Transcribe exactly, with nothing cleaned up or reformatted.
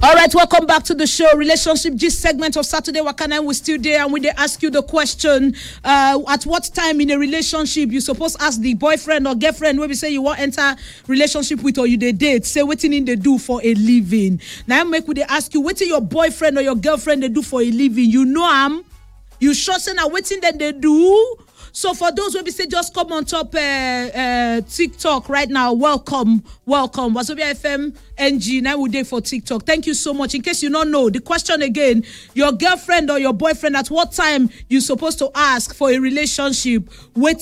All right, welcome back to the show. Relationship Gist segment of Saturday Wakana. We're still there, and we they ask you the question: uh, at what time in a relationship you supposed ask the boyfriend or girlfriend when we say you want enter relationship with or you they date? Say what in they do for a living. Now make we they ask you what your boyfriend or your girlfriend they do for a living. You know am. You sure say now waiting that they do. So for those who be say just come on top uh, uh, TikTok right now, welcome, welcome. Wazobia F M N G, now we day for TikTok. Thank you so much. In case you don't know, the question again, your girlfriend or your boyfriend, at what time you supposed to ask for a relationship? Wait